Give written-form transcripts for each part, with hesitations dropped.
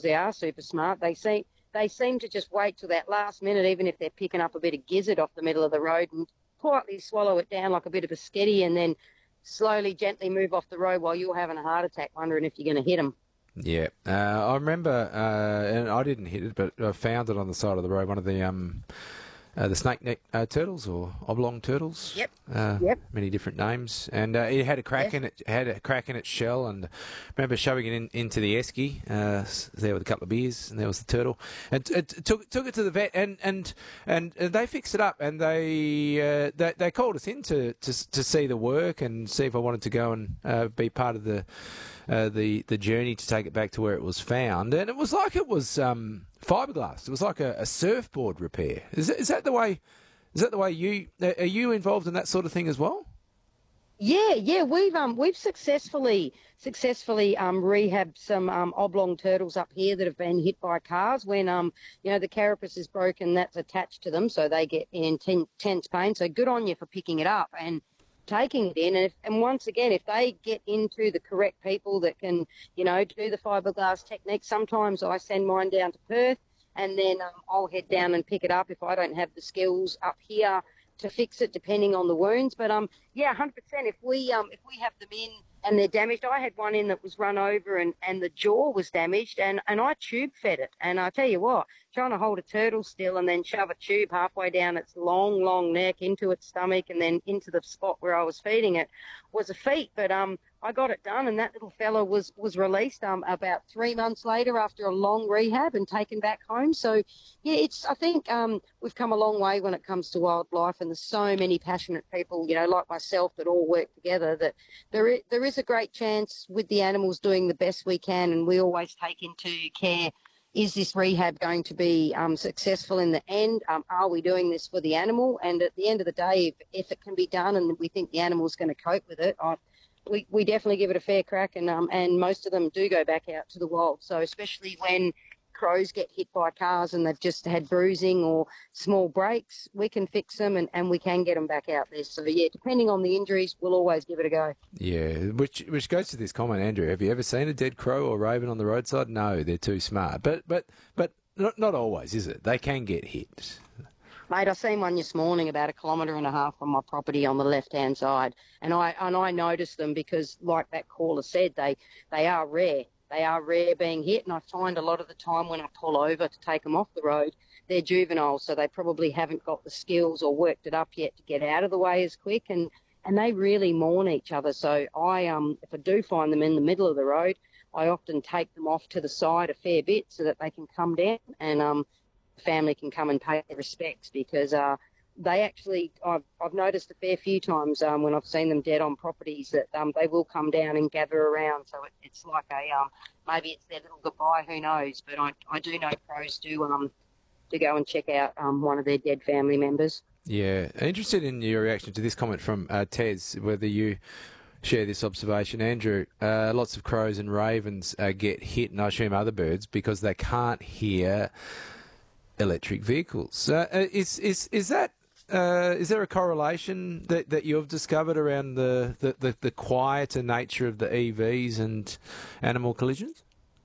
they are super smart. They seem to just wait till that last minute, even if they're picking up a bit of gizzard off the middle of the road, and quietly swallow it down like a bit of a sketty, and then slowly, gently move off the road while you're having a heart attack, wondering if you're going to hit them. Yeah, I remember, and I didn't hit it, but I found it on the side of the road. One of the snake neck turtles or oblong turtles. Yep. Many different names, and it had a crack in it. Had a crack in its shell, and I remember shoving it into the esky there with a couple of beers, and there was the turtle. And took it to the vet, and they fixed it up, and they called us in to see the work and see if I wanted to go and be part of the journey to take it back to where it was found. And it was like it was fiberglass. It was like a surfboard repair. Is that the way? Is that the way are you involved in that sort of thing as well? Yeah. We've successfully rehabbed some oblong turtles up here that have been hit by cars when the carapace is broken. That's attached to them, so they get in intense pain. So good on you for picking it up and taking it in. And once again, if they get into the correct people that can, do the fiberglass technique, sometimes I send mine down to Perth, and then I'll head down and pick it up if I don't have the skills up here to fix it, depending on the wounds. But 100%. If we have them in and they're damaged, I had one in that was run over and the jaw was damaged, and I tube fed it. And I tell you what, trying to hold a turtle still and then shove a tube halfway down its long neck into its stomach and then into the spot where I was feeding it was a feat. But I got it done, and that little fella was released about 3 months later after a long rehab and taken back home. So, yeah, I think we've come a long way when it comes to wildlife, and there's so many passionate people, like myself, that all work together, that there is a great chance with the animals doing the best we can, and we always take into care, is this rehab going to be successful in the end? Are we doing this for the animal? And at the end of the day, if it can be done and we think the animal's going to cope with it, we definitely give it a fair crack, and most of them do go back out to the wild. So especially when crows get hit by cars and they've just had bruising or small breaks, we can fix them and we can get them back out there. So, yeah, depending on the injuries, we'll always give it a go. Yeah, which goes to this comment, Andrew. Have you ever seen a dead crow or raven on the roadside? No, they're too smart. But not always, is it? They can get hit. Mate, I seen one this morning about 1.5 kilometres from my property on the left-hand side, and I noticed them because, like that caller said, they are rare. They are rare being hit, and I find a lot of the time when I pull over to take them off the road, they're juveniles, so they probably haven't got the skills or worked it up yet to get out of the way as quick, and they really mourn each other. So if I do find them in the middle of the road, I often take them off to the side a fair bit so that they can come down and family can come and pay their respects, because they actually, I've noticed a fair few times when I've seen them dead on properties that they will come down and gather around. So it's like maybe it's their little goodbye, who knows? But I do know crows do go and check out one of their dead family members. Yeah, interested in your reaction to this comment from Tez, whether you share this observation. Andrew, lots of crows and ravens get hit, and I assume other birds, because they can't hear electric vehicles. Is there a correlation that you've discovered around the quieter nature of the EVs and animal collisions?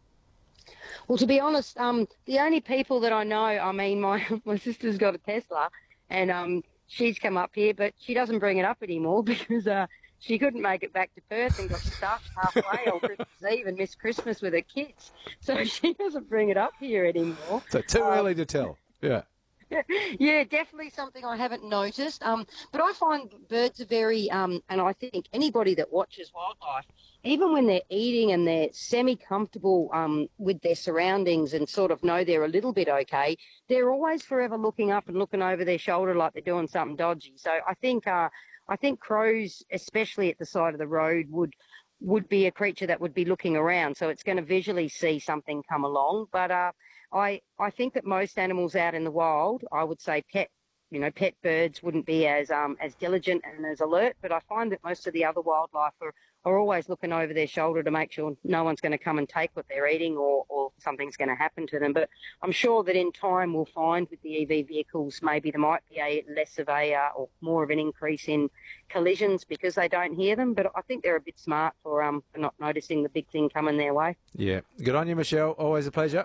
Well, to be honest, the only people that I know, I mean, my sister's got a Tesla, and she's come up here, but she doesn't bring it up anymore because she couldn't make it back to Perth and got stuck halfway on Christmas Eve and missed Christmas with her kids. So she doesn't bring it up here anymore. So too early to tell. Yeah. Yeah, definitely something I haven't noticed. But I find birds are very, and I think anybody that watches wildlife, even when they're eating and they're semi-comfortable with their surroundings and sort of know they're a little bit okay, they're always forever looking up and looking over their shoulder like they're doing something dodgy. So I think crows, especially at the side of the road, would be a creature that would be looking around. So it's going to visually see something come along. But I think that most animals out in the wild, I would say pet birds wouldn't be as diligent and as alert, but I find that most of the other wildlife are always looking over their shoulder to make sure no one's going to come and take what they're eating or something's going to happen to them. But I'm sure that in time we'll find with the EV vehicles maybe there might be or more of an increase in collisions because they don't hear them. But I think they're a bit smart for not noticing the big thing coming their way. Yeah. Good on you, Michelle. Always a pleasure.